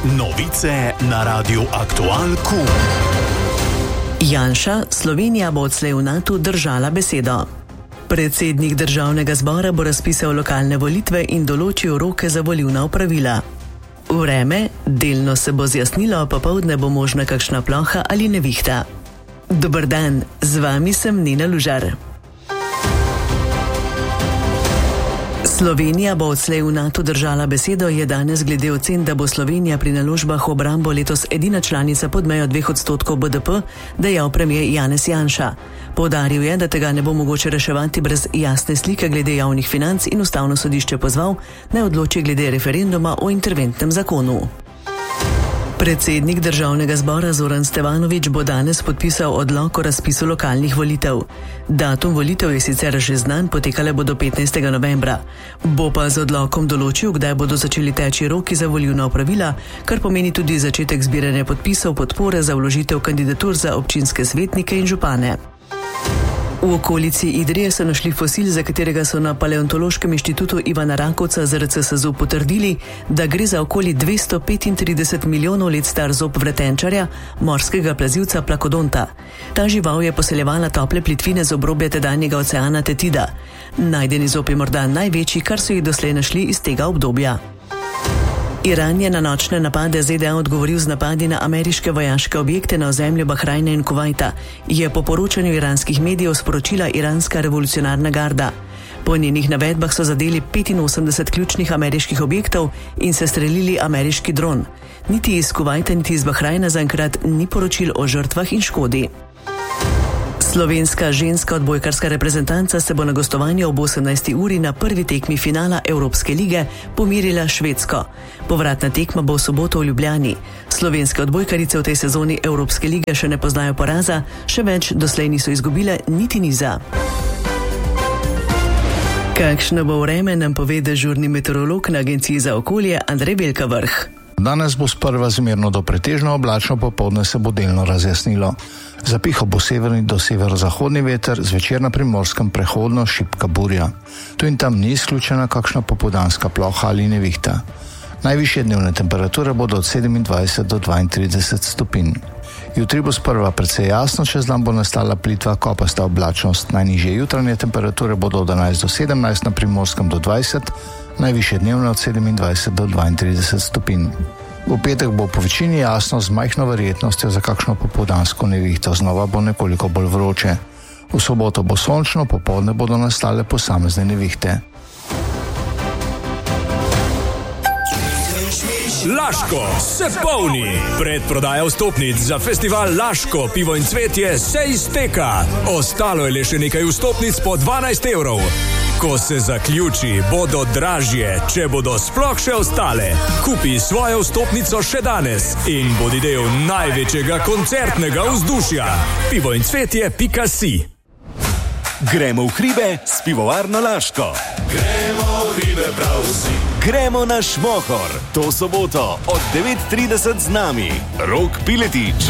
Novice na Radiu Aktual Q. Janša, Slovenija bo odslej v NATO držala besedo. Predsednik državnega zbora bo razpisal lokalne volitve in določil roke za volilna opravila. Vreme, delno se bo zjasnilo, popoldne bo možna kakšna ploha ali nevihta. Dober dan, z vami sem Nina Lužar. Slovenija bo odslej v NATO držala besedo, je danes glede ocen, da bo Slovenija pri naložbah v obrambo letos edina članica pod mejo 2% BDP, dejal premier Janez Janša. Poudaril je, da tega ne bo mogoče reševati brez jasne slike glede javnih financ in ustavno sodišče pozval, naj odloči glede referenduma o interventnem zakonu. Predsednik državnega zbora Zoran Stevanović bo danes podpisal odlok o razpisu lokalnih volitev. Datum volitev je sicer že znan, potekale bodo 15. novembra. Bo pa z odlokom določil, kdaj bodo začeli teči roki za volilna opravila, kar pomeni tudi začetek zbiranja podpisov podpore za vložitev kandidatur za občinske svetnike in župane. V okolici Idrije so našli fosil, za katerega so na Paleontološkem inštitutu Ivana Rakovca ZRC SAZU potrdili, da gre za okoli 235 milijonov let star zob vretenčarja, morskega plazivca plakodonta. Ta žival je poseljevala tople plitvine z obrobja tedanjega oceana Tetida. Najdeni zob je morda največji, kar so jih doslej našli iz tega obdobja. Iran je na nočne napade ZDA odgovoril z napadi na ameriške vojaške objekte na ozemlju Bahrajna in Kuvajta, je po poročanju iranskih medijev sporočila iranska revolucionarna garda. Po njenih navedbah so zadeli 85 ključnih ameriških objektov in se strelili ameriški dron. Niti iz Kuvajta, niti iz Bahrajna zaenkrat ni poročil o žrtvah in škodi. Slovenska ženska odbojkarska reprezentanca se bo na gostovanju ob 18. uri na prvi tekmi finala Evropske lige pomirila s Švedsko. Povratna tekma bo v soboto v Ljubljani. Slovenske odbojkarice v tej sezoni Evropske lige še ne poznajo poraza, še več doslej niso izgubile niti niza. Kakšno bo vreme, nam pove dežurni meteorolog na Agenciji za okolje Andrej Belkavrh. Danes bo sprva zmerno do pretežno oblačno, popoldne se bo delno razjasnilo. Zapihal bo severni do severozahodni veter, zvečer na Primorskem prehodno šibka burja. Tu in tam ni izključena kakšna popoldanska ploha ali nevihta. Najvišje dnevne temperature bodo od 27 do 32 stopinj. Jutri bo sprva precej jasno, čez dan bo nastala plitva kopasta oblačnost. Najnižje jutranje temperature bodo od 11 do 17, na Primorskem do 20, najvišje dnevne od 27 do 32 stopinj. V petek bo po večini jasno z majhno verjetnostjo za kakšno popoldansko nevihto, znova bo nekoliko bolj vroče. V soboto bo sončno, popoldne bodo nastale posamezne nevihte. Laško se polni. Predprodaja vstopnic za festival Laško, pivo in cvetje se izteka. Ostalo je le še nekaj vstopnic po 12 evrov. Ko se zaključi, bodo dražje, če bodo sploh še ostale. Kupi svojo vstopnico še danes in bodi del največjega koncertnega vzdušja. pivoincvetje.si. Gremo v hribe s pivovarno Laško. Gremo v hribe prav vsi. Gremo na Šmohor. To soboto od 9:30 z nami Rok Piletič.